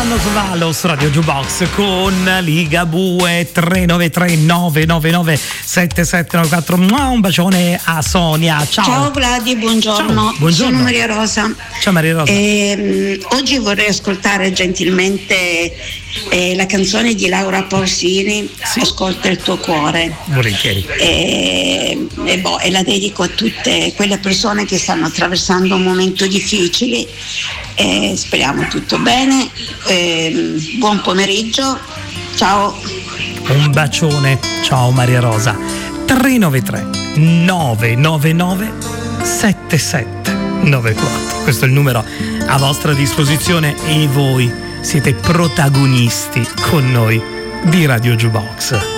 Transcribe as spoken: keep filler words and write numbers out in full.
Los Valos, Radio Jukebox con Ligabue. Tre nove tre nove nove nove sette sette nove quattro. Un bacione a Sonia. Ciao. Ciao Vladi, buongiorno. Ciao, buongiorno. Sono Maria Rosa. Ciao Maria Rosa. Eh, oggi vorrei ascoltare gentilmente eh, la canzone di Laura Pausini, sì. Ascolta il tuo cuore. Volentieri. E, e, boh, e la dedico a tutte quelle persone che stanno attraversando un momento difficile. E speriamo tutto bene. E, buon pomeriggio. Ciao. Un bacione. Ciao Maria Rosa. tre nove tre nove nove nove sette sette nove quattro. Questo è il numero a vostra disposizione e voi siete protagonisti con noi di Radio Jukebox.